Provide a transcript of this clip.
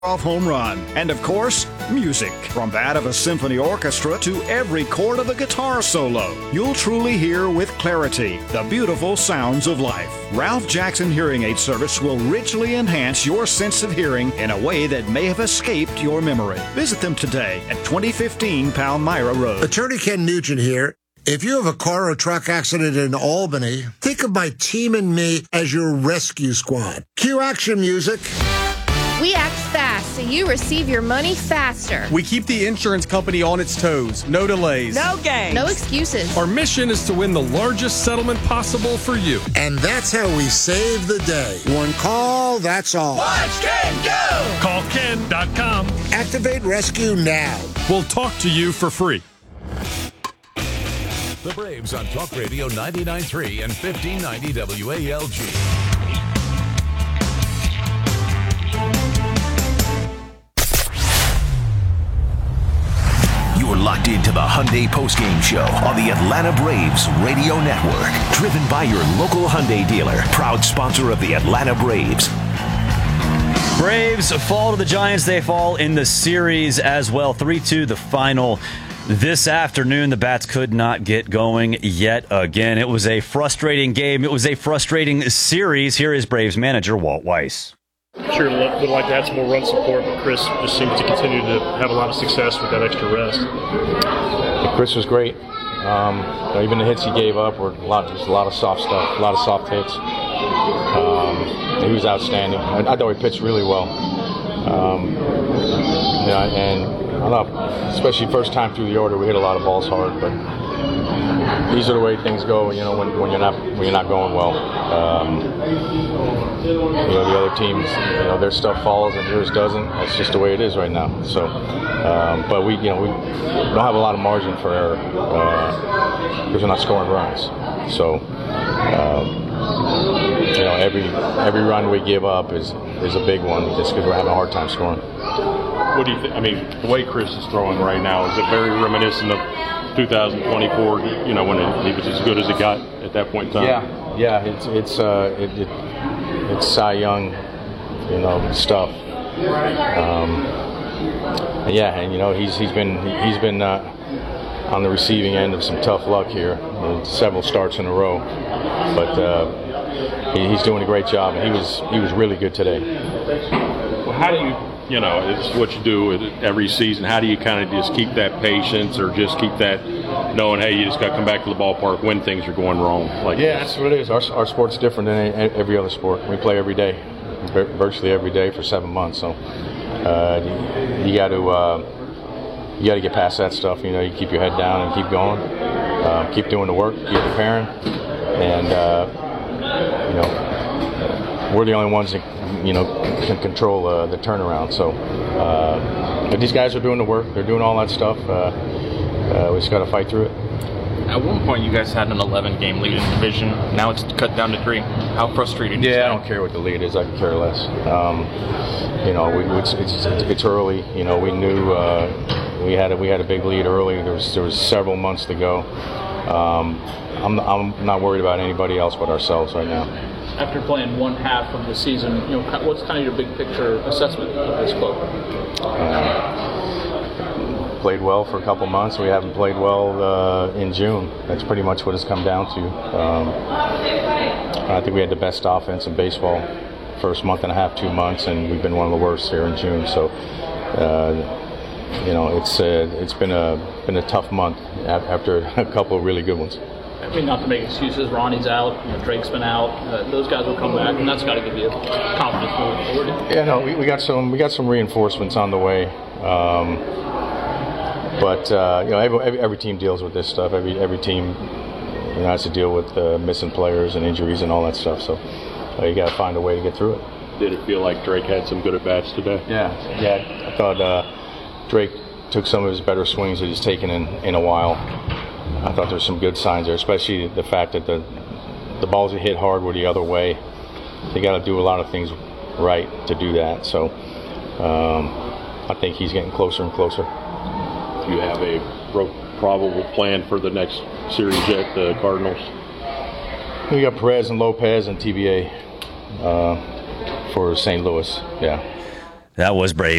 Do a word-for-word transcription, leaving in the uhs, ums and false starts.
off home run. And of course, music. From that of a symphony orchestra to every chord of a guitar solo. You'll truly hear with clarity the beautiful sounds of life. Ralph Jackson Hearing Aid Service will richly enhance your sense of hearing in a way that may have escaped your memory. Visit them today at twenty fifteen Palmyra Road. Attorney Ken Nugent here. If you have a car or truck accident in Albany, think of my team and me as your rescue squad. Cue action music. We act fast so you receive your money faster. We keep the insurance company on its toes. No delays. No games. No excuses. Our mission is to win the largest settlement possible for you. And that's how we save the day. One call, that's all. Watch Ken go! Call Ken dot com. Activate rescue now. We'll talk to you for free. The Braves on Talk Radio ninety-nine point three and fifteen ninety W A L G. You're locked into the Hyundai postgame show on the Atlanta Braves Radio Network. Driven by your local Hyundai dealer, proud sponsor of the Atlanta Braves. Braves fall to the Giants. They fall in the series as well. three two the final. This afternoon, the Bats could not get going yet again. It was a frustrating game. It was a frustrating series. Here is Braves manager Walt Weiss. Sure, would like to have some more run support, but Chris just seems to continue to have a lot of success with that extra rest. Chris was great. Um, you know, even the hits he gave up were a lot, just a lot of soft stuff, a lot of soft hits. Um, he was outstanding. I, I thought he pitched really well. Um, yeah, and I don't know, especially first time through the order, we hit a lot of balls hard, but these are the way things go. You know, when, when you're not when you're not going well. Um, you know, the other teams, you know, their stuff falls and yours doesn't. That's just the way it is right now. So, um, but we, you know, we don't have a lot of margin for error uh, because we're not scoring runs. So, um, you know, every every run we give up is is a big one just because we're having a hard time scoring. What do you think? I mean, the way Chris is throwing right now, is it very reminiscent of two thousand twenty-four, you know, when it, he was as good as it got at that point in time? Yeah, yeah, it's it's uh, it, it, it's Cy Young, you know, stuff. Um, yeah, and you know, he's he's been he's been uh, on the receiving end of some tough luck here, uh, several starts in a row, but uh, he, he's doing a great job, and he was he was really good today. Well, how do you? You know, it's what you do every season. How do you kind of just keep that patience or just keep that knowing, hey, you just got to come back to the ballpark when things are going wrong? Like yeah, that's what it is. Our, our sport's different than every other sport. We play every day, virtually every day for seven months. So uh, you got to uh, you got to get past that stuff. You know, you keep your head down and keep going, uh, keep doing the work, keep preparing, and uh, you know, we're the only ones that, you know, can control uh, the turnaround. So uh, but these guys are doing the work. They're doing all that stuff. Uh, uh, we just got to fight through it. At one point, you guys had an eleven-game lead in the division. Now it's cut down to three. How frustrating? Yeah, I don't care what the lead is. I can care less. Um, you know, we, it's, it's it's early. You know, we knew uh, we had a, we had a big lead early. There was there was several months to go. Um, I'm I'm not worried about anybody else but ourselves right now. After playing one half of the season, you know, what's kind of your big picture assessment of this club? Uh, played well for a couple months. We haven't played well uh, in June. That's pretty much what it's come down to. Um, I think we had the best offense in baseball first month and a half, two months, and we've been one of the worst here in June. So, uh, you know, it's uh, it's been a been a tough month after a couple of really good ones. I mean, not to make excuses, Ronnie's out, you know, Drake's been out. Uh, those guys will come back, and that's got to give you confidence moving forward. Yeah, no, we, we got some we got some reinforcements on the way, um, but uh, you know, every, every every team deals with this stuff. Every every team, you know, has to deal with uh, missing players and injuries and all that stuff. So uh, you got to find a way to get through it. Did it feel like Drake had some good at bats today? Yeah, yeah. I thought uh, Drake took some of his better swings that he's taken in, in a while. I thought there were some good signs there, especially the fact that the the balls he hit hard were the other way. They got to do a lot of things right to do that. So um, I think he's getting closer and closer. Do you have a probable plan for the next series at the Cardinals? We got Perez and Lopez and T B A uh, for Saint Louis. Yeah. That was brave.